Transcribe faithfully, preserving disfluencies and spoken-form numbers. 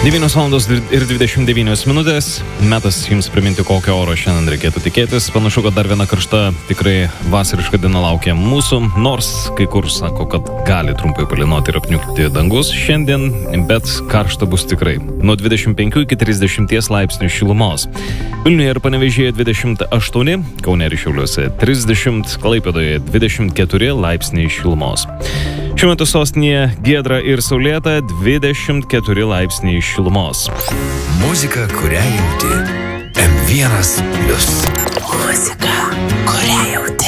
devynios valandos ir dvidešimt devynios minutės. Metas jums priminti, kokio oro šiandien reikėtų tikėtis. Panašu, kad dar viena karšta, tikrai vasariška diena laukia mūsų. Nors kai kur sako, kad gali trumpai palynoti ir apniukti dangus šiandien, bet karšta bus tikrai. Nuo dvidešimt penkių iki trisdešimt laipsnių šilumos. Vilniuje ir Panevėžyje dvidešimt aštuoni, Kaune ir Šiauliuose trisdešimt, Klaipėdoje dvidešimt keturi laipsniai šilumos. Šiuo metu sostinėje giedra ir saulėta, dvidešimt keturi laipsniai šilumos. Muzika, kurią jauti. M vienas plius. Muzika, kurią jauti.